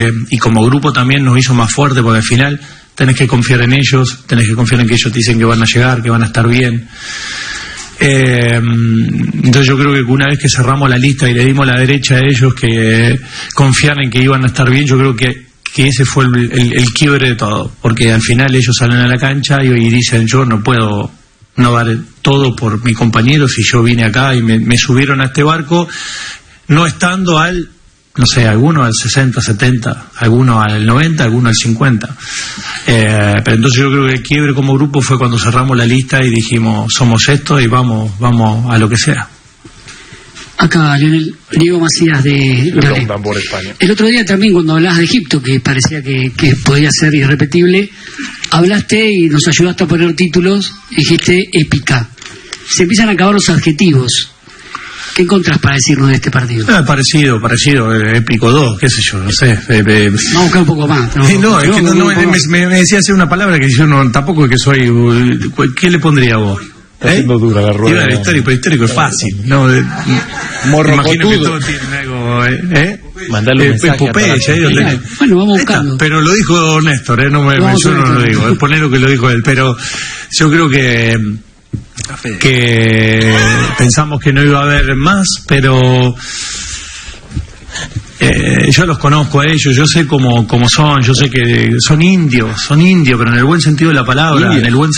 y como grupo también nos hizo más fuerte, porque al final tenés que confiar en ellos, tenés que confiar en que ellos te dicen que van a llegar, que van a estar bien. Entonces yo creo que una vez que cerramos la lista y le dimos la derecha a ellos que confiaran en que iban a estar bien, yo creo que ese fue el quiebre de todo, porque al final ellos salen a la cancha y dicen: yo no puedo no dar todo por mi compañero si yo vine acá y me subieron a este barco no estando no sé, algunos al 60, 70, algunos al 90, algunos al 50. Pero entonces yo creo que el quiebre como grupo fue cuando cerramos la lista y dijimos: somos esto y vamos a lo que sea. Acá, Lionel, Diego Macías de por España. El otro día también, cuando hablabas de Egipto, que parecía que podía ser irrepetible, hablaste y nos ayudaste a poner títulos, dijiste épica. Se empiezan a acabar los adjetivos. ¿Qué encontrás para decirnos de este partido? Parecido, épico 2, qué sé yo, no sé. Vamos a buscar un poco más. Me decía hacer una palabra que yo no, tampoco es que soy. ¿Qué le pondría a vos? Está siendo dura la rueda. Histórico es fácil, ¿no? Imagino que todos tienen algo, Mandale un mensaje. Bueno, vamos buscando. Pero lo dijo Néstor, yo no lo digo, es poner lo que lo dijo él, pero yo creo que pensamos que no iba a haber más, pero yo los conozco a ellos, yo sé cómo son, yo sé que son indios, pero en el buen sentido de la palabra,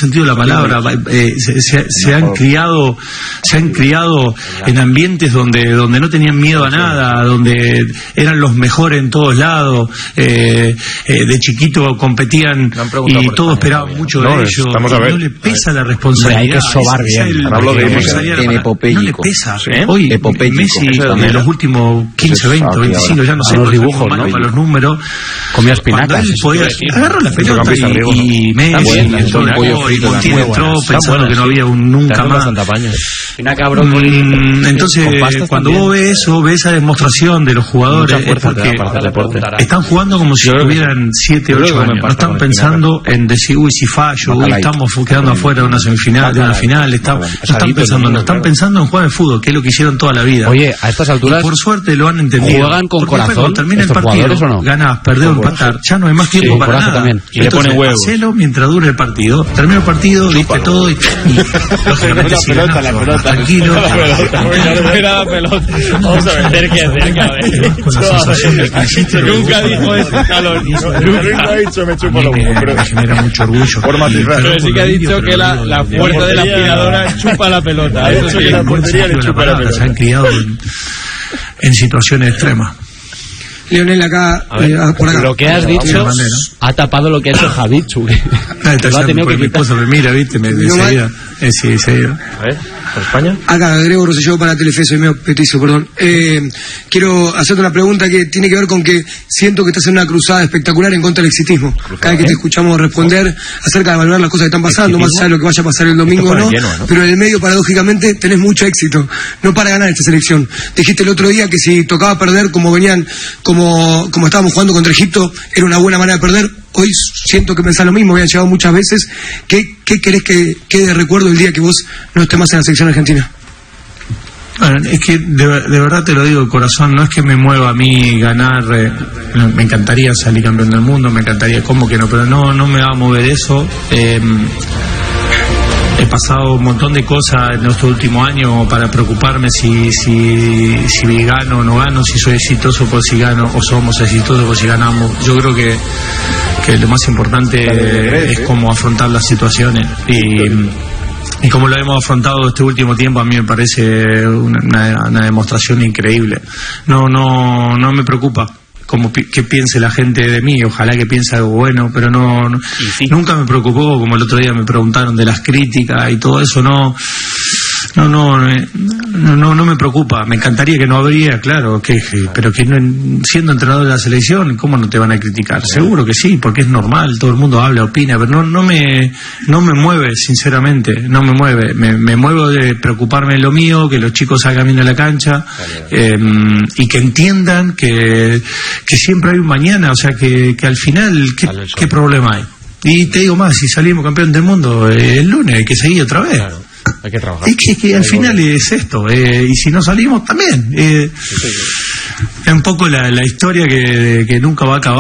se han criado en ambientes donde no tenían miedo a nada, donde eran los mejores en todos lados, de chiquito competían y todos esperaban mucho de ellos, no le pesa la responsabilidad, Hablo de no le pesa. Hoy Messi en los últimos 15, 20, 25 ya no sé, los dibujos, ¿no? Para los números, comía espinacas, agarró la pelota y Messi entró pensando que no había un nunca más. Entonces cuando vos ves eso, ves esa demostración de los jugadores, es porque están jugando como si tuvieran 7, 8 años, no están pensando en decir: uy, si fallo, uy, estamos quedando afuera de una semifinal, de una final, no están pensando en jugar al fútbol, que es lo que hicieron toda la vida. Oye, a estas alturas, y por suerte lo han entendido. ¿Juegan con corazón? Termina el partido, ¿o no? Ganás, perdés o empatar, ya no hay más tiempo para nada. También. Y le pone huevos. Hacelo mientras dure el partido. Termina el partido, diste todo y lógicamente si ganás, tranquilo. La pelota. Vamos a ver qué hacer, con la sensación de que hiciste. Nunca dijo eso, Carlos. Nunca ha dicho me chupo los huevos, pero me genera mucho orgullo. Pero sí que ha dicho que la fuerza de la aspiradora chupa la pelota. Ha dicho que la portería le chupa la pelota. Se han criado en situaciones extremas. Lionel, acá, por acá. Lo que has dicho ha tapado lo que ha hecho Javichu. Lo ha tenido que mi esposa me mira, viste, me enseguida. Sí, seguido. A ver, ¿por España? Acá, Grego Rosselló para Telefe, soy medio petizo, perdón. Quiero hacerte una pregunta que tiene que ver con que siento que estás en una cruzada espectacular en contra del exitismo. Cada vez que te escuchamos responder acerca de valorar las cosas que están pasando, más allá de lo que vaya a pasar el domingo, ¿no? Pero en el medio, paradójicamente, tenés mucho éxito. No para ganar esta selección. Dijiste el otro día que si tocaba perder como estábamos jugando contra Egipto, era una buena manera de perder. Hoy siento que pensás lo mismo, habían llegado muchas veces. ¿Qué querés que quede de recuerdo el día que vos no estés más en la selección argentina? Bueno, es que de verdad te lo digo de corazón, no es que me mueva a mí ganar, me encantaría salir campeón del mundo, me encantaría, ¿cómo que no? Pero no me va a mover eso. He pasado un montón de cosas en estos últimos años para preocuparme si gano o no gano, si soy exitoso por si gano o somos exitosos por si ganamos. Yo creo que lo más importante es cómo afrontar las situaciones y como lo hemos afrontado este último tiempo. A mí me parece una demostración increíble. No me preocupa que piense la gente de mí, ojalá que piense algo bueno, pero nunca me preocupó, como el otro día me preguntaron de las críticas y todo eso, no me preocupa. Me encantaría que no habría, claro, pero que siendo entrenador de la selección, ¿cómo no te van a criticar? Seguro que sí, porque es normal, todo el mundo habla, opina, pero no me mueve, sinceramente, no me mueve. Me muevo de preocuparme de lo mío, que los chicos salgan bien a la cancha, y que entiendan que siempre hay un mañana, o sea que al final, ¿qué problema hay? Y te digo más, si salimos campeón del mundo el lunes, hay que seguir otra vez. Claro. Hay que trabajar. Es que al final es esto, y si no salimos también. Es un poco la historia que nunca va a acabar.